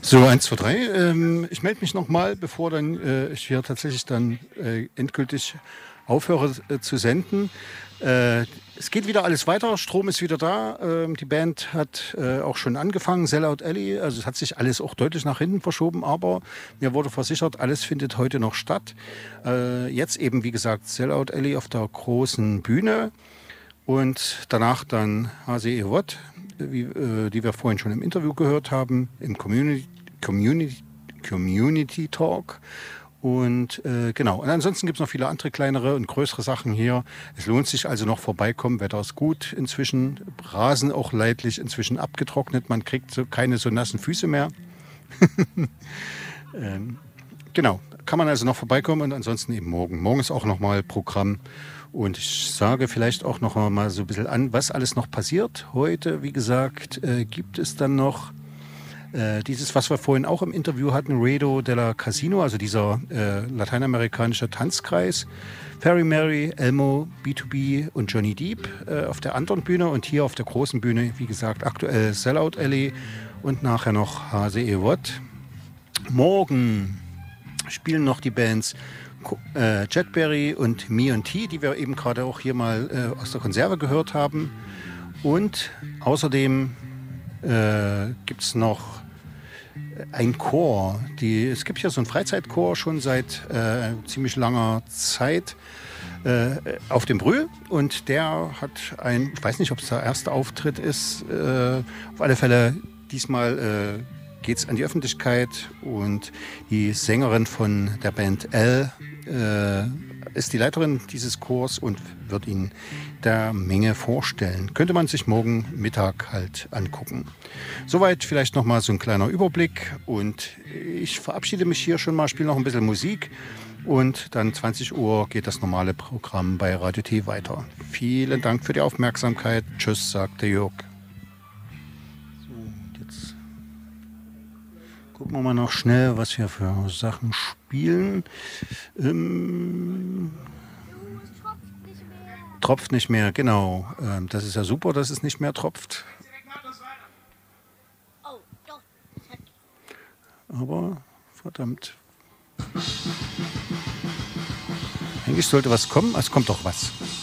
So, eins, 2, 3. Ich melde mich nochmal, bevor dann ich hier tatsächlich dann endgültig aufhöre zu senden. Es geht wieder alles weiter, Strom ist wieder da. Die Band hat auch schon angefangen, Sellout Alley. Also es hat sich alles auch deutlich nach hinten verschoben, aber mir wurde versichert, alles findet heute noch statt. Jetzt eben, wie gesagt, Sellout Alley auf der großen Bühne und danach dann HCE Watt, die wir vorhin schon im Interview gehört haben, im Community Talk. Und genau. Und ansonsten gibt es noch viele andere kleinere und größere Sachen hier. Es lohnt sich also noch vorbeikommen. Wetter ist gut inzwischen. Rasen auch leidlich inzwischen abgetrocknet. Man kriegt keine so nassen Füße mehr. Genau. Kann man also noch vorbeikommen und ansonsten eben morgen. Morgen ist auch nochmal Programm. Und ich sage vielleicht auch noch mal so ein bisschen an, was alles noch passiert. Heute, wie gesagt, gibt es dann noch dieses, was wir vorhin auch im Interview hatten, Ruedo della Casino, also dieser lateinamerikanische Tanzkreis. Ferry Mary, Elmo, B2B und Johnny Deep auf der anderen Bühne und hier auf der großen Bühne, wie gesagt, aktuell Sellout Alley und nachher noch HCE Watt. Morgen spielen noch die Bands Jetberry und Me und T, die wir eben gerade auch hier mal aus der Konserve gehört haben. Und außerdem gibt es noch ein Chor. Es gibt ja so einen Freizeitchor schon seit ziemlich langer Zeit auf dem Brühl. Und der hat ich weiß nicht, ob es der erste Auftritt ist, auf alle Fälle diesmal geht es an die Öffentlichkeit und die Sängerin von der Band L ist die Leiterin dieses Chors und wird ihn der Menge vorstellen. Könnte man sich morgen Mittag halt angucken. Soweit vielleicht nochmal so ein kleiner Überblick und ich verabschiede mich hier schon mal, spiele noch ein bisschen Musik und dann 20 Uhr geht das normale Programm bei Radio T weiter. Vielen Dank für die Aufmerksamkeit. Tschüss, sagt der Jörg. Gucken wir mal noch schnell, was wir für Sachen spielen. Tropft nicht mehr, genau. Das ist ja super, dass es nicht mehr tropft. Aber, verdammt. Eigentlich sollte was kommen. Es kommt doch was.